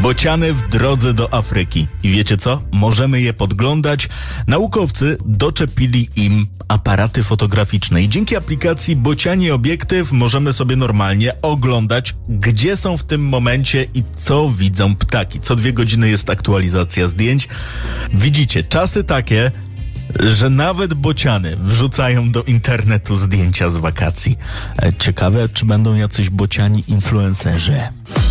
Bociany w drodze do Afryki. I wiecie co? Możemy je podglądać. Naukowcy doczepili im aparaty fotograficzne i dzięki aplikacji Bociani Obiektyw możemy sobie normalnie oglądać, gdzie są w tym momencie i co widzą ptaki. Co 2 godziny jest aktualizacja zdjęć. Widzicie, czasy takie, że nawet bociany wrzucają do internetu zdjęcia z wakacji. Ciekawe, czy będą jacyś bociani influencerzy.